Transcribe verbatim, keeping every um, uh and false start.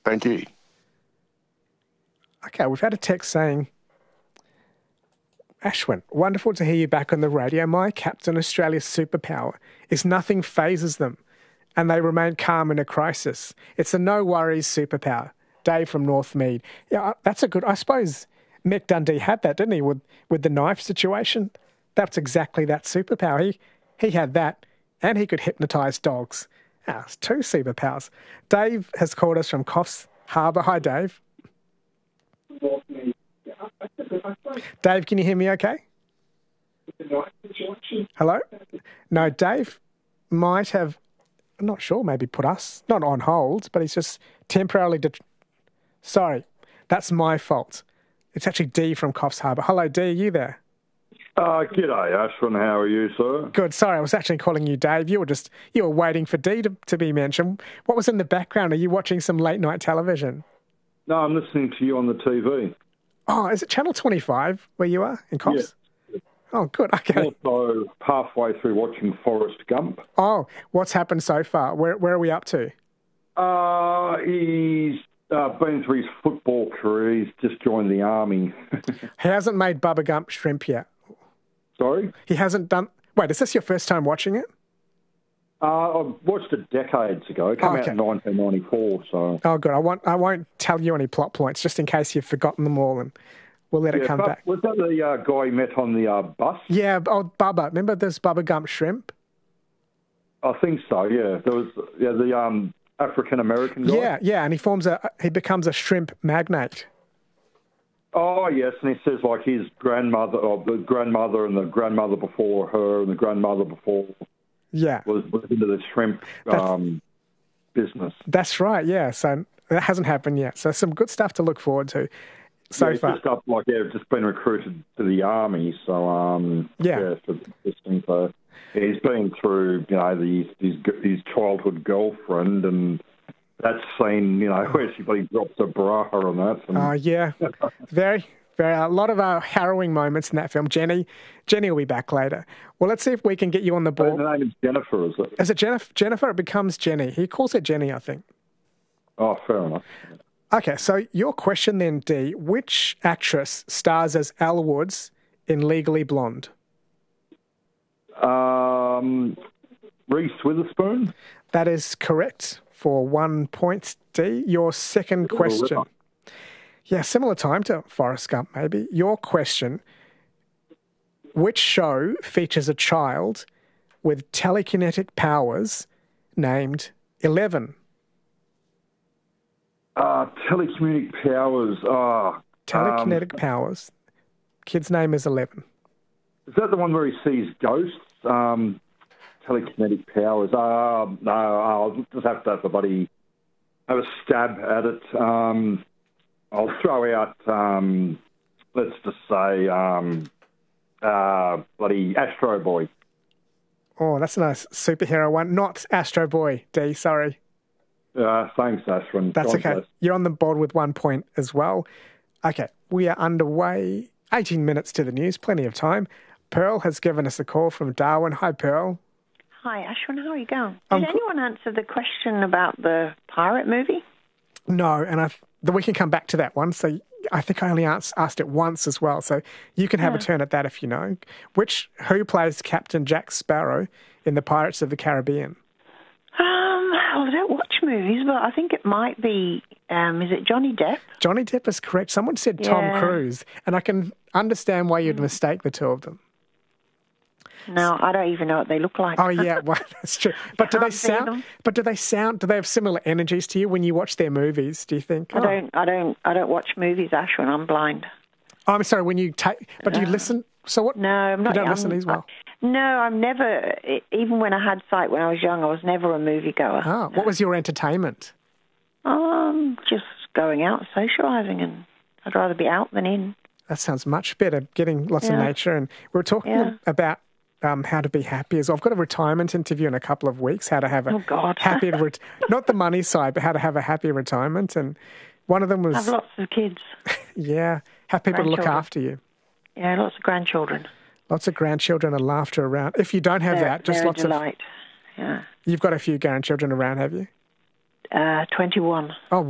Thank you. Okay, we've had a text saying, Ashwin, wonderful to hear you back on the radio. My Captain Australia's superpower is nothing phases them and they remain calm in a crisis. It's a no-worries superpower. Dave from Northmead. Yeah, that's a good... I suppose Mick Dundee had that, didn't he, with, with the knife situation? That's exactly that superpower. He, he had that and he could hypnotise dogs. Ah, it's two superpowers. Dave has called us from Coffs Harbour. Hi, Dave. Dave, can you hear me okay? Hello? No, Dave might have, I'm not sure, maybe put us, not on hold, but he's just temporarily... De- Sorry, that's my fault. It's actually Dee from Coffs Harbour. Hello, Dee, are you there? Uh, g'day, Ashwin. How are you, sir? Good. Sorry, I was actually calling you Dave. You were just, you were waiting for Dee to, to be mentioned. What was in the background? Are you watching some late-night television? No, I'm listening to you on the T V. Oh, is it Channel twenty-five where you are in Coffs? Yeah. Oh, good. Okay. I'm also halfway through watching Forrest Gump. Oh, what's happened so far? Where where are we up to? Uh, he's uh, been through his football career. He's just joined the army. He hasn't made Bubba Gump shrimp yet. Sorry? He hasn't done... Wait, is this your first time watching it? Uh, I watched it decades ago. It came Oh, out okay. in nineteen ninety-four, so... Oh, good. I won't, I won't tell you any plot points, just in case you've forgotten them all, and we'll let it Yeah, come but back. was that the uh, guy he met on the uh, bus? Yeah, oh, Bubba. Remember this Bubba Gump shrimp? I think so, yeah. There was yeah, the um, African-American guy. Yeah, yeah, and he forms a... He becomes a shrimp magnate. Oh, yes, and he says, like, his grandmother, or the grandmother and the grandmother before her and the grandmother before Yeah. was, was into the shrimp um, business. That's right, yeah. So that hasn't happened yet. So some good stuff to look forward to so yeah, he's far. just up, like, yeah, just been recruited to the army, so, um, Yeah. yeah, so it's interesting. So yeah, he's been through, you know, the, his, his childhood girlfriend, and that scene, you know, where she bloody drops her bra on that. And... Oh, yeah. Very, very, a lot of uh, harrowing moments in that film. Jenny, Jenny will be back later. Well, let's see if we can get you on the board. The name is Jennifer, is it? Is it Jennifer? Jennifer, it becomes Jenny. He calls her Jenny, I think. Oh, fair enough. Okay, so your question then, Dee. Which actress stars as Elle Woods in Legally Blonde? Um, Reese Witherspoon? That is correct for one point, Dee. Your second question. Yeah, similar time to Forrest Gump, maybe. Your question, which show features a child with telekinetic powers named Eleven? Uh, telekinetic powers. Oh, Telekinetic um, powers. Kid's name is Eleven. Is that the one where he sees ghosts? Um, telekinetic powers. Uh, no, I'll just have to have a buddy have a stab at it. Um, I'll throw out, um, let's just say, um, uh, bloody Astro Boy. Oh, that's a nice superhero one. Not Astro Boy, D, sorry. Uh, thanks, Ashwin. That's God okay. bless. You're on the board with one point as well. Okay, we are underway. eighteen minutes to the news, plenty of time. Pearl has given us a call from Darwin. Hi, Pearl. Hi, Ashwin. How are you going? Did Um, anyone answer the question about the pirate movie? No, and I we can come back to that one. So I think I only asked, asked it once as well. So you can have Yeah. a turn at that if you know. Which who plays Captain Jack Sparrow in the Pirates of the Caribbean? Um, well, I don't watch movies, but I think it might be. Um, is it Johnny Depp? Johnny Depp is correct. Someone said Tom Yeah. Cruise, and I can understand why you'd mistake the two of them. No, I don't even know what they look like. Oh yeah, well, that's true. But do they Can't see sound? them. But do they sound? Do they have similar energies to you when you watch their movies? Do you think? I don't. I don't. I don't watch movies, Ashwin. I'm blind. Oh, I'm sorry. When you take, but do you listen? So what? No, I'm not. You don't I'm, listen as well. No, I'm never. e- Even when I had sight when I was young, I was never a moviegoer. Oh, what was your entertainment? Um, just going out, socialising, and I'd rather be out than in. That sounds much better. Getting lots of Yeah. nature, and we were talking Yeah. about um, how to be happy as well. I've got a retirement interview in a couple of weeks. How to have a Oh, God. happy, re- not the money side, but how to have a happy retirement. And one of them I was have lots of kids. yeah, have people to look Grandchildren. after you. Yeah, lots of grandchildren. Lots of grandchildren and laughter around. If you don't have They're, that, just they're lots a of. delight. Yeah. You've got a few grandchildren around, have you? Uh, twenty-one. Oh,